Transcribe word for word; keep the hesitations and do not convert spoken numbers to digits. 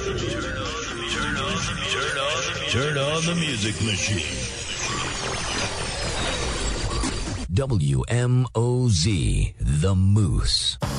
Turn on the music machine. W M O Z, The Moose.